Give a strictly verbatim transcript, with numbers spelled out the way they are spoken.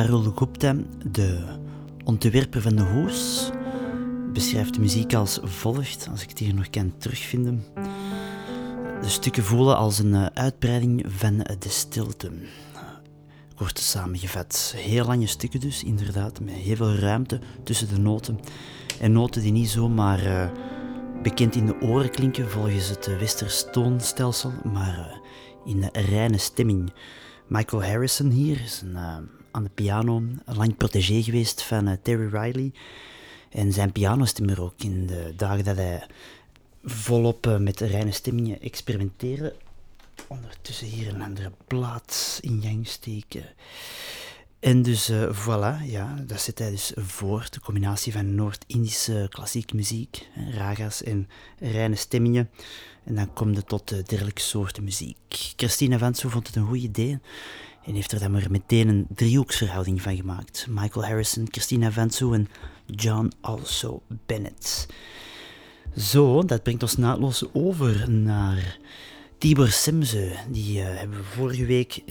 Rahul Gupta, de ontwerper van de hoes, beschrijft de muziek als volgt, als ik het hier nog kan terugvinden. De stukken voelen als een uitbreiding van de stilte. Kort samengevat. Heel lange stukken dus, inderdaad, met heel veel ruimte tussen de noten. En noten die niet zomaar uh, bekend in de oren klinken volgens het Westers toonstelsel, maar uh, in een reine stemming. Michael Harrison hier is een, uh, aan de piano, lang protégé geweest van uh, Terry Riley. En zijn pianostem er ook in de dagen dat hij volop uh, met reine stemmingen experimenteerde. Ondertussen hier een andere plaat in gang steken. En dus, uh, voilà, ja, dat zet hij dus voor. De combinatie van Noord-Indische klassieke muziek, raga's en reine stemmingen. En dan komt het tot uh, dergelijke soorten muziek. Christina Vanso vond het een goed idee en heeft er dan maar meteen een driehoeksverhouding van gemaakt. Michael Harrison, Christina Vanso en John Also Bennett. Zo, dat brengt ons naadloos over naar Tibor Semze. Die uh, hebben we vorige week